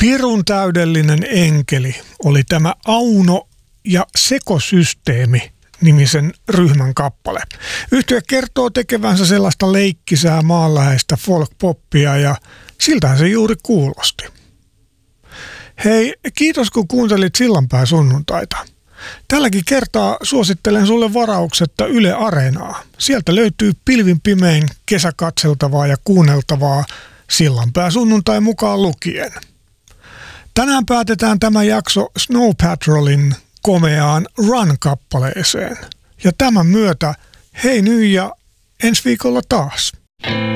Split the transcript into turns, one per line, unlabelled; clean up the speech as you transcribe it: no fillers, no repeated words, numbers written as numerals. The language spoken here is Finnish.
Pirun täydellinen enkeli oli tämä Auno ja Sekosysteemi -nimisen ryhmän kappale. Yhtye kertoo tekevänsä sellaista leikkisää maanläheistä folk-poppia ja siltähän se juuri kuulosti. Hei, kiitos kun kuuntelit Sillanpää sunnuntaita. Tälläkin kertaa suosittelen sulle varauksetta Yle Areenaa. Sieltä löytyy pilvin pimein kesäkatseltavaa ja kuunneltavaa Sillanpää sunnuntai mukaan lukien. Tänään päätetään tämä jakso Snow Patrolin komeaan Run-kappaleeseen. Ja tämän myötä hei nyt ja ensi viikolla taas.